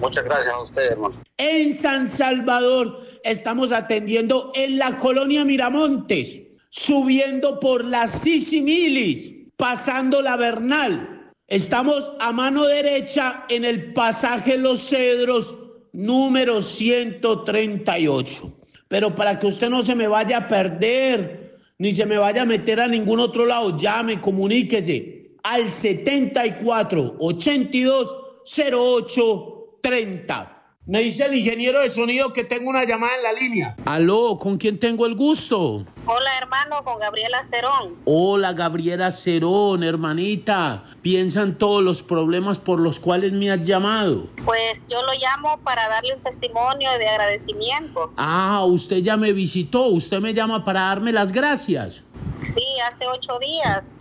Muchas gracias a usted, hermano. En San Salvador estamos atendiendo en la colonia Miramontes, subiendo por la Sisimilis, pasando la Bernal. Estamos a mano derecha en el pasaje Los Cedros, número 138. Pero para que usted no se me vaya a perder, ni se me vaya a meter a ningún otro lado, llame, comuníquese al 74 82 08 30. Me dice el ingeniero de sonido que tengo una llamada en la línea. Aló, ¿con quién tengo el gusto? Hola, hermano, con Gabriela Cerón. Hola, Gabriela Cerón, hermanita. ¿Piensa en todos los problemas por los cuales me has llamado? Pues yo lo llamo para darle un testimonio de agradecimiento. Ah, usted ya me visitó. Usted me llama para darme las gracias. Sí, hace 8 días.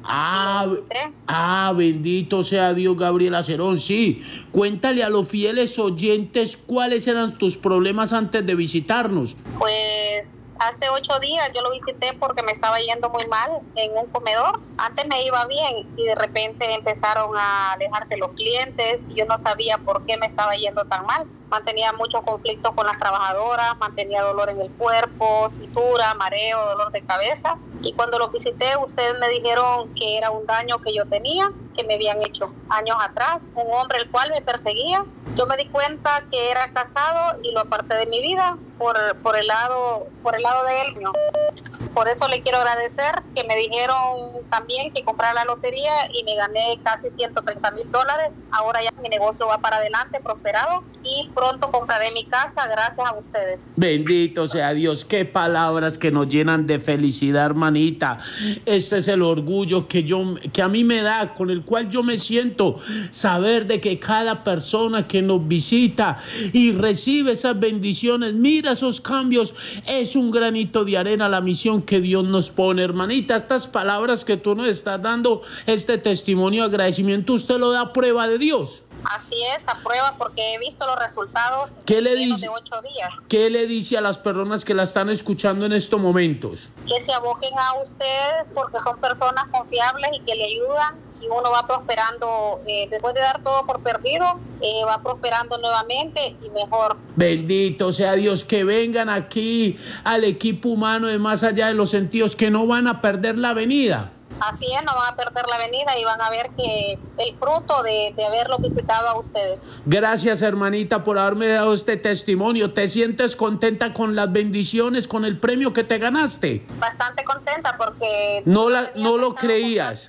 Bendito sea Dios, Gabriela Cerón. Sí, cuéntale a los fieles oyentes cuáles eran tus problemas antes de visitarnos. Pues hace 8 días yo lo visité porque me estaba yendo muy mal en un comedor. Antes me iba bien y de repente empezaron a alejarse los clientes y yo no sabía por qué me estaba yendo tan mal. Mantenía muchos conflictos con las trabajadoras, mantenía dolor en el cuerpo, cintura, mareo, dolor de cabeza. Y cuando lo visité, ustedes me dijeron que era un daño que yo tenía, que me habían hecho años atrás, un hombre el cual me perseguía. Yo me di cuenta que era casado y lo aparté de mi vida por el lado de él. Por eso le quiero agradecer que me dijeron también que comprara la lotería y me gané casi $130,000. Ahora ya mi negocio va para adelante, prosperado, y pronto compraré mi casa gracias a ustedes. Bendito sea Dios, qué palabras que nos llenan de felicidad, hermanita. Este es el orgullo que a mí me da, con el cual yo me siento, saber de que cada persona que nos visita y recibe esas bendiciones, mira esos cambios, es un granito de arena a la misión que Dios nos pone, hermanita. Estas palabras que tú nos estás dando, este testimonio de agradecimiento, usted lo da a prueba de Dios. Así es, a prueba, porque he visto los resultados de 8 días. ¿Qué le dice a las personas que la están escuchando en estos momentos? Que se aboquen a ustedes porque son personas confiables y que le ayudan, y uno va prosperando, después de dar todo por perdido, va prosperando nuevamente y mejor. Bendito sea Dios, que vengan aquí al equipo humano de Más Allá de los Sentidos, que no van a perder la venida. Así es, no van a perder la venida y van a ver que el fruto de haberlo visitado a ustedes. Gracias, hermanita, por haberme dado este testimonio. ¿Te sientes contenta con las bendiciones, con el premio que te ganaste? Bastante contenta porque... No lo creías.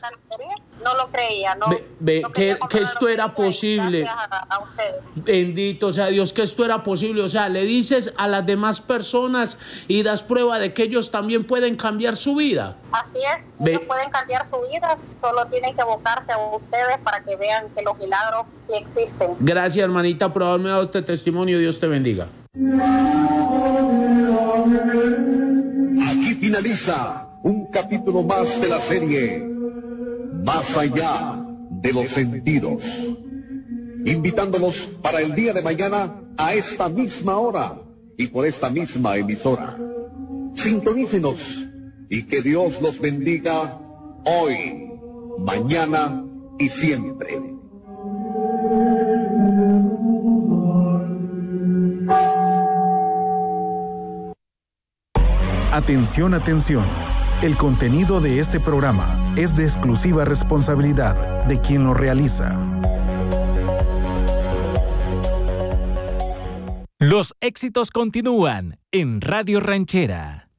No lo creía, no que esto era posible. A ustedes. Bendito sea Dios, que esto era posible. O sea, le dices a las demás personas y das prueba de que ellos también pueden cambiar su vida. Así es, ellos pueden cambiar su vida, solo tienen que abocarse a ustedes para que vean que los milagros sí existen. Gracias, hermanita, por haberme dado este testimonio. Dios te bendiga. Aquí finaliza un capítulo más de la serie Más Allá de los Sentidos, invitándolos para el día de mañana a esta misma hora y por esta misma emisora. Sintonícenos y que Dios los bendiga hoy, mañana y siempre. Atención, atención. El contenido de este programa es de exclusiva responsabilidad de quien lo realiza. Los éxitos continúan en Radio Ranchera.